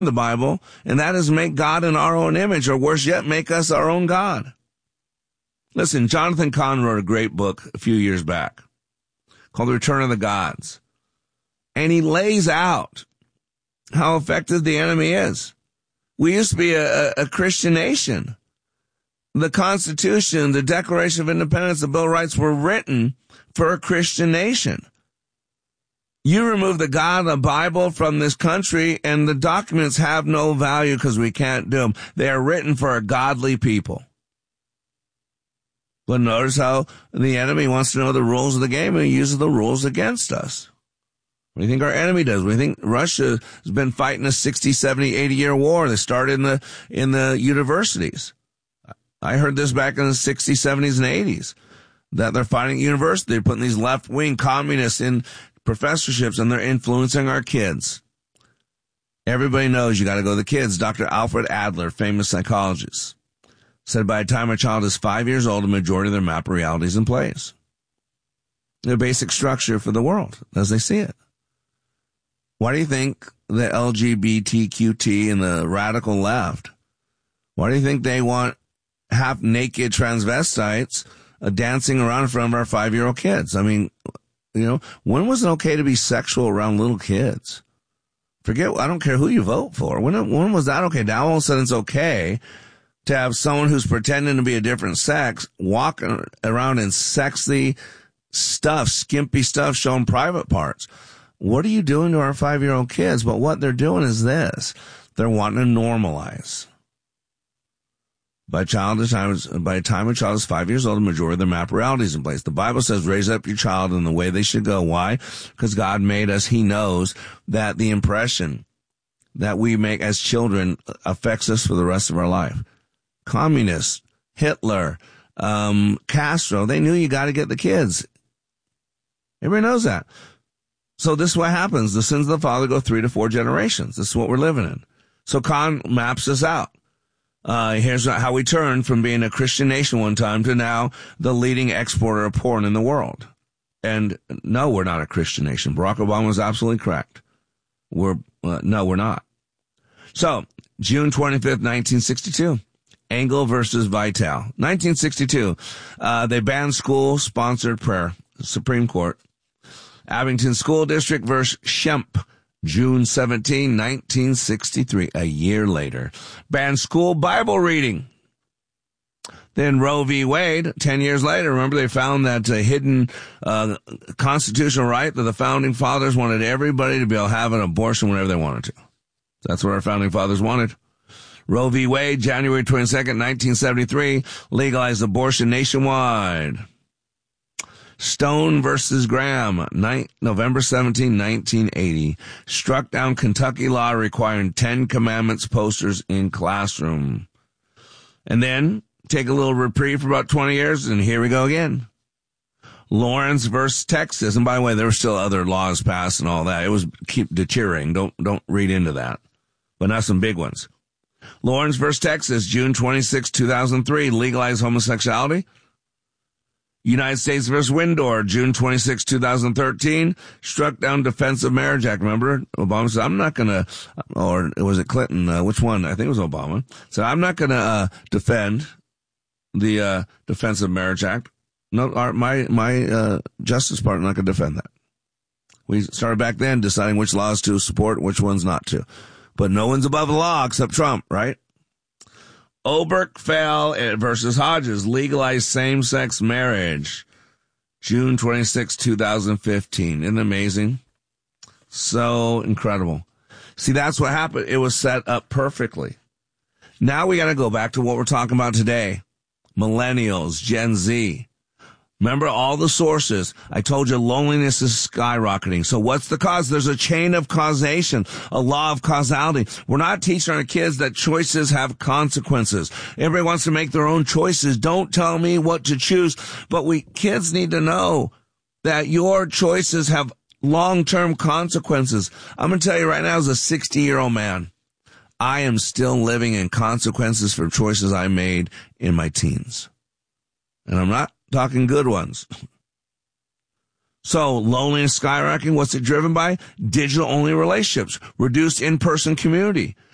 the Bible, and that is make God in our own image, or worse yet, make us our own God. Listen, Jonathan Cahn wrote a great book a few years back called The Return of the Gods. And he lays out how effective the enemy is. We used to be a Christian nation. The Constitution, the Declaration of Independence, the Bill of Rights were written for a Christian nation. You remove the God of the Bible from this country, and the documents have no value because we can't do them. They are written for a godly people. But notice how the enemy wants to know the rules of the game, and he uses the rules against us. What do you think our enemy does? We think Russia has been fighting a 60, 70, 80-year war. They started in the universities. I heard this back in the 60s, 70s, and 80s, that they're fighting at university. They're putting these left-wing communists in professorships, and they're influencing our kids. Everybody knows you got to go to the kids. Dr. Alfred Adler, famous psychologist, said by the time a child is 5 years old, the majority of their map of reality is in place. Their basic structure for the world as they see it. Why do you think the LGBTQT and the radical left, why do you think they want half-naked transvestites dancing around in front of our 5-year-old kids? I mean, when was it okay to be sexual around little kids? I don't care who you vote for. When was that okay? Now all of a sudden it's okay to have someone who's pretending to be a different sex walking around in sexy stuff, skimpy stuff, showing private parts. What are you doing to our 5-year-old kids? But what they're doing is this. They're wanting to normalize. By the time a child is 5 years old, the majority of their map reality is in place. The Bible says raise up your child in the way they should go. Why? Because God made us. He knows that the impression that we make as children affects us for the rest of our life. Communists, Hitler, Castro, they knew you got to get the kids. Everybody knows that. So this is what happens. The sins of the father go 3 to 4 generations. This is what we're living in. So Cahn maps this out. Here's how we turned from being a Christian nation one time to now the leading exporter of porn in the world. And no, we're not a Christian nation. Barack Obama was absolutely correct. No, we're not. So, June 25th, 1962. Engel versus Vitale. 1962. They banned school-sponsored prayer. Supreme Court. Abington School District versus Schempp. June 17, 1963, a year later. Banned school Bible reading. Then Roe v. Wade, 10 years later, remember they found that hidden constitutional right that the Founding Fathers wanted everybody to be able to have an abortion whenever they wanted to. That's what our Founding Fathers wanted. Roe v. Wade, January 22nd, 1973, legalized abortion nationwide. Stone versus Graham, November 17, 1980, struck down Kentucky law requiring 10 Commandments posters in classroom. And then take a little reprieve for about 20 years, and here we go again. Lawrence versus Texas. And by the way, there were still other laws passed and all that. It was keep deteriorating. Don't read into that. But not some big ones. Lawrence versus Texas, June 26, 2003, legalized homosexuality. United States versus Windor, June 26, 2013, struck down Defense of Marriage Act. Remember, Obama said, I'm not going to, or was it Clinton? Which one? I think it was Obama. Said, I'm not going to defend the Defense of Marriage Act. No, my Justice Department not going to defend that. We started back then deciding which laws to support, which ones not to. But no one's above the law except Trump, right? Obergefell versus Hodges, legalized same-sex marriage. June 26, 2015. Isn't it amazing? So incredible. See, that's what happened. It was set up perfectly. Now we got to go back to what we're talking about today. Millennials, Gen Z. Remember all the sources. I told you loneliness is skyrocketing. So what's the cause? There's a chain of causation, a law of causality. We're not teaching our kids that choices have consequences. Everybody wants to make their own choices. Don't tell me what to choose. But kids need to know that your choices have long-term consequences. I'm going to tell you right now, as a 60-year-old man, I am still living in consequences for choices I made in my teens. And I'm not talking good ones. So loneliness skyrocketing, what's it driven by? Digital-only relationships, reduced in-person community.